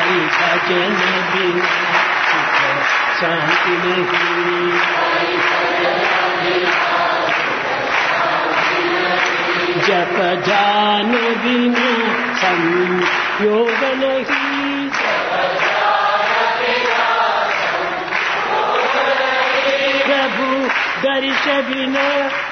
हरि भजन बिना सुख शांति नहीं। जप ध्यान बिना संयोग नहीं। प्रभु दर्श बिना